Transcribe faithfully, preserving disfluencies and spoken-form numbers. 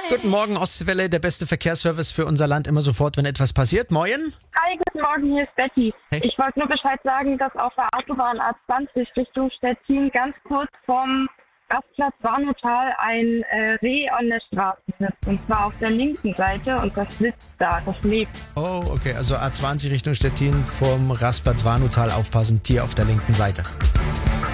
Guten Morgen, Ostwelle, der beste Verkehrsservice für unser Land immer sofort, wenn etwas passiert. Moin. Hi, guten Morgen, hier ist Betty. Hey. Ich wollte nur Bescheid sagen, dass auf der Autobahn A zwanzig Richtung Stettin ganz kurz vom Rastplatz Warnotal ein äh, Reh an der Straße sitzt. Und zwar auf der linken Seite und das sitzt da, das lebt. Oh, okay, also A zwanzig Richtung Stettin vom Rastplatz Warnotal aufpassen, Tier auf der linken Seite.